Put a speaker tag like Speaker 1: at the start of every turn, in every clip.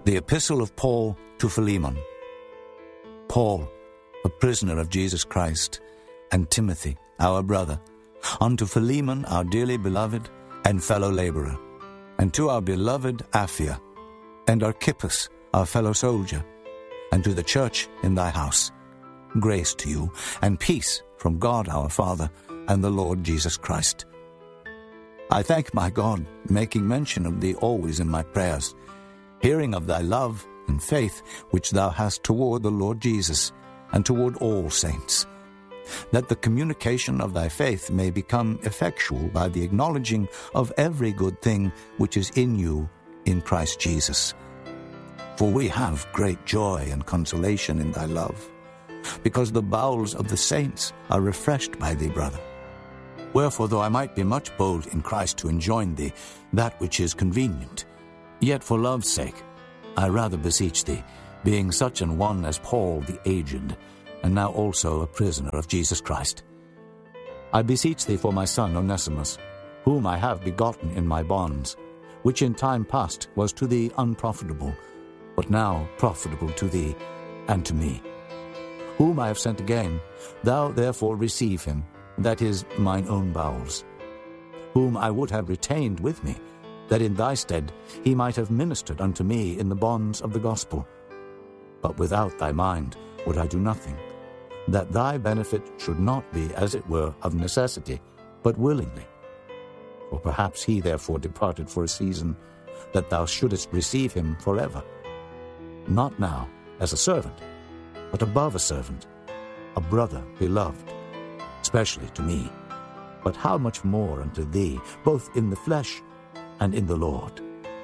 Speaker 1: The Epistle of Paul to Philemon. Paul, a prisoner of Jesus Christ, and Timothy, our brother, unto Philemon, our dearly beloved and fellow laborer, and to our beloved Apphia, and Archippus, our fellow soldier, and to the church in thy house. Grace to you, and peace from God our Father and the Lord Jesus Christ. I thank my God, making mention of thee always in my prayers, hearing of thy love and faith which thou hast toward the Lord Jesus, and toward all saints, that the communication of thy faith may become effectual by the acknowledging of every good thing which is in you in Christ Jesus. For we have great joy and consolation in thy love, because the bowels of the saints are refreshed by thee, brother. Wherefore, though I might be much bold in Christ to enjoin thee that which is convenient, yet for love's sake I rather beseech thee, being such an one as Paul the aged, and now also a prisoner of Jesus Christ. I beseech thee for my son Onesimus, whom I have begotten in my bonds, which in time past was to thee unprofitable, but now profitable to thee and to me, whom I have sent again. Thou therefore receive him, that is, mine own bowels, whom I would have retained with me, that in thy stead he might have ministered unto me in the bonds of the gospel. But without thy mind would I do nothing, that thy benefit should not be, as it were, of necessity, but willingly. For perhaps he therefore departed for a season, that thou shouldest receive him forever, not now as a servant, but above a servant, a brother beloved, especially to me, but how much more unto thee, both in the flesh and in the Lord.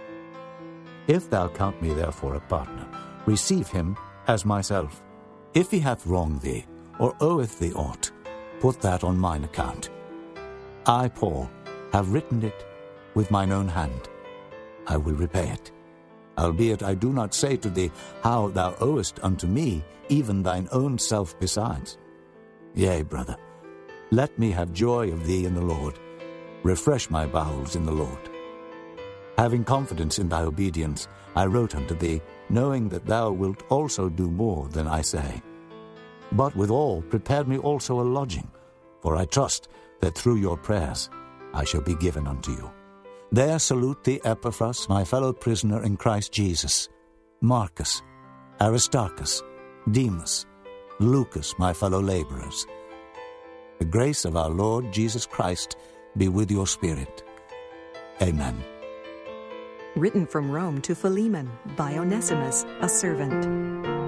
Speaker 1: If thou count me therefore a partner, receive him as myself. If he hath wronged thee, or oweth thee aught, put that on mine account. I, Paul, have written it with mine own hand. I will repay it. Albeit I do not say to thee how thou owest unto me even thine own self besides. Yea, brother, let me have joy of thee in the Lord. Refresh my bowels in the Lord. Having confidence in thy obedience, I wrote unto thee, knowing that thou wilt also do more than I say. But withal prepare me also a lodging, for I trust that through your prayers I shall be given unto you. There salute thee Epaphras, my fellow prisoner in Christ Jesus, Marcus, Aristarchus, Demas, Lucas, my fellow laborers. The grace of our Lord Jesus Christ be with your spirit. Amen.
Speaker 2: Written from Rome to Philemon by Onesimus, a servant.